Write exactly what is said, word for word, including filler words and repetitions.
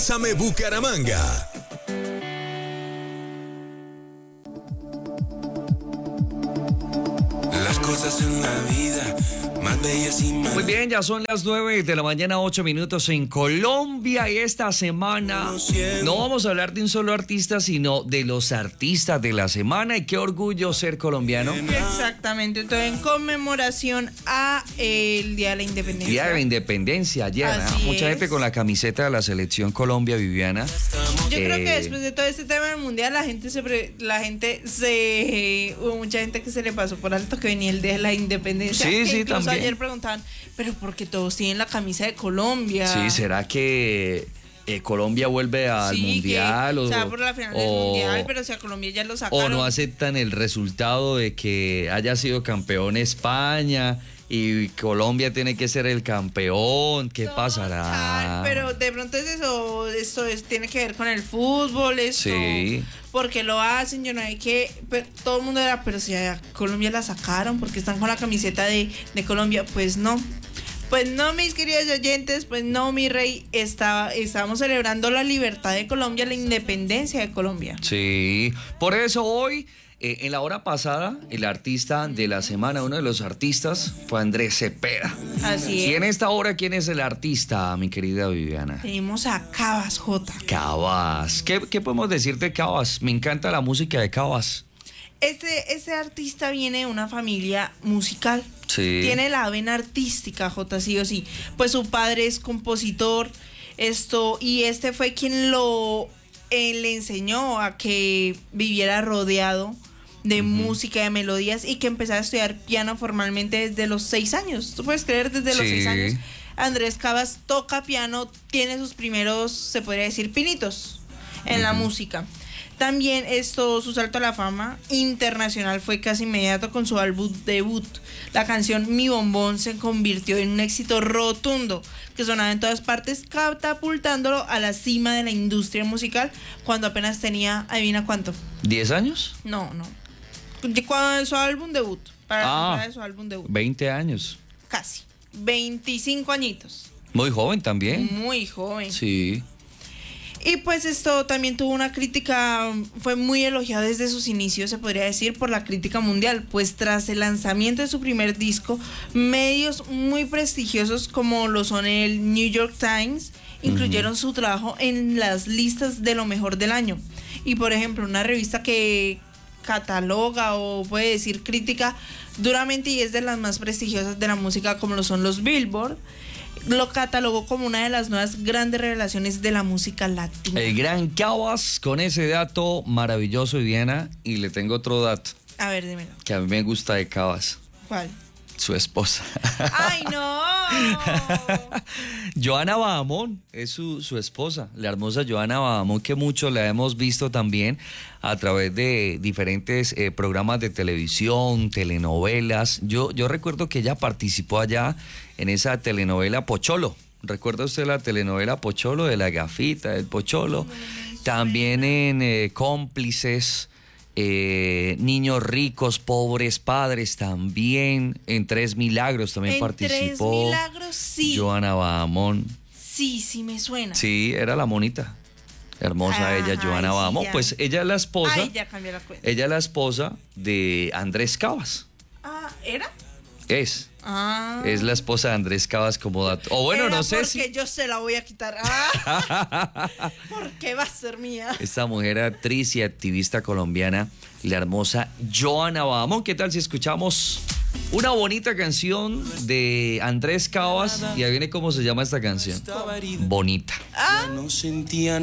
Same Bucaramanga. Las cosas en la vida más bellas y más... Muy bien, ya son las nueve de la mañana, ocho minutos en Colombia, y esta semana no vamos a hablar de un solo artista, sino de los artistas de la semana. Y qué orgullo ser colombiano. Exactamente, entonces en conmemoración a el Día de la Independencia. Día de la Independencia ayer, ¿eh? Mucha es. gente con la camiseta de la selección Colombia, Viviana. Yo eh, creo que después de todo este tema del mundial, la gente se pre- la gente se hubo mucha gente que se le pasó por alto que venía el Día de la Independencia. Sí, que sí, incluso también. ayer preguntaban, pero ¿por qué todos tienen la camisa de Colombia? Sí, ¿será que eh, Colombia vuelve al Sí, mundial? que, o, o sea, por la final del o- mundial, pero si a Colombia ya lo sacaron. o no aceptan el resultado de que haya sido campeón España y Colombia tiene que ser el campeón. ¿Qué Total, pasará? pero de pronto es eso, esto es, tiene que ver con el fútbol, esto, Sí. porque lo hacen, yo no hay que, pero todo el mundo era, pero si a Colombia la sacaron, porque están con la camiseta de, de Colombia, pues no. Pues no, mis queridos oyentes, pues no, mi rey, estaba, estábamos celebrando la libertad de Colombia, la independencia de Colombia. Sí, por eso hoy, eh, en la hora pasada, el artista de la semana, uno de los artistas, fue Andrés Cepeda. Así Y en es. esta hora, ¿quién es el artista, mi querida Viviana? Tenemos a Cabas J. Cabas. ¿Qué, qué podemos decir de Cabas? Me encanta la música de Cabas. Este, este artista viene de una familia musical. Sí. Tiene la vena artística, J, sí o sí. Pues su padre es compositor, esto, y este fue quien lo eh, le enseñó a que viviera rodeado de uh-huh. música, de melodías, y que empezara a estudiar piano formalmente desde los seis años. ¿Tú puedes creer? Desde los Sí. seis años. Andrés Cabas toca piano, tiene sus primeros, se podría decir, pinitos en uh-huh. la música. También esto, su salto a la fama internacional fue casi inmediato con su álbum debut. La canción Mi Bombón se convirtió en un éxito rotundo que sonaba en todas partes, catapultándolo a la cima de la industria musical cuando apenas tenía, adivina cuánto. ¿Diez años? No, no. Cuando su álbum debut, para ah, la de su álbum debut. veinte años. Casi. veinticinco añitos. Muy joven también. Muy joven. Sí. Y pues esto también tuvo una crítica, fue muy elogiado desde sus inicios, se podría decir, por la crítica mundial, pues tras el lanzamiento de su primer disco, medios muy prestigiosos como lo son el New York Times, incluyeron uh-huh. su trabajo en las listas de lo mejor del año. Y por ejemplo, una revista que cataloga o puede decir crítica duramente y es de las más prestigiosas de la música como lo son los Billboard, lo catalogó como una de las nuevas grandes revelaciones de la música latina. El gran Cabas, con ese dato maravilloso, Viviana. Y le tengo otro dato. A ver, dímelo. Que a mí me gusta de Cabas. ¿Cuál? Su esposa. ¡Ay, no! Johanna Bahamón es su, su esposa, la hermosa Johanna Bahamón, que mucho la hemos visto también a través de diferentes eh, programas de televisión, telenovelas. Yo, yo recuerdo que ella participó allá en esa telenovela Pocholo. ¿Recuerda usted la telenovela Pocholo, de la gafita del Pocholo? También en eh, Cómplices. Eh, niños ricos, pobres padres también. En Tres Milagros también en participó. Tres Milagros, sí. Johanna Bahamón. Sí, sí me suena. Sí, era la monita. Hermosa Ajá, ella, Johanna sí, Bahamón. Ya. Pues ella es la esposa. Ay, ya cambié la cuenta. Ella es la esposa de Andrés Cabas. Ah, ¿era? Es. Ah. Es la esposa de Andrés Cabas como dato. O bueno, Era no sé porque si. Porque yo se la voy a quitar. Ah. Porque va a ser mía. Esta mujer actriz y activista colombiana, la hermosa Johanna Bahamón. ¿Qué tal si escuchamos una bonita canción de Andrés Cabas? Y ahí viene cómo se llama esta canción. Bonita. Ah. No sentía